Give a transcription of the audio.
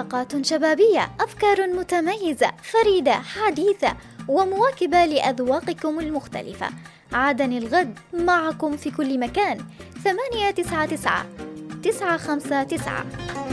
طاقات شبابية، أفكار متميزة فريدة حديثة ومواكبة لأذواقكم المختلفة. عادن الغد معكم في كل مكان. 899 959